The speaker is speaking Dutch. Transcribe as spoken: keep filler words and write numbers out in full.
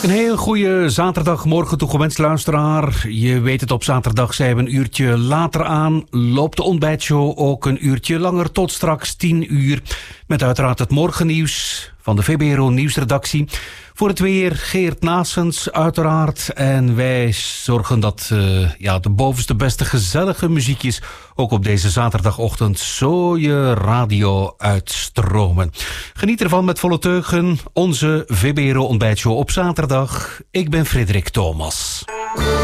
Een heel goede zaterdagmorgen toegewenst, luisteraar. Je weet het, op zaterdag zijn we een uurtje later aan. Loopt de ontbijtshow ook een uurtje langer tot straks tien uur. Met uiteraard het morgennieuws van de V B R O Nieuwsredactie. Voor het weer Geert Naessens uiteraard. En wij zorgen dat uh, ja, de bovenste beste gezellige muziekjes ook op deze zaterdagochtend zo je radio uitstromen. Geniet ervan met volle teugen. Onze V B R O ontbijtshow op zaterdag. Ik ben Frederik Thomas.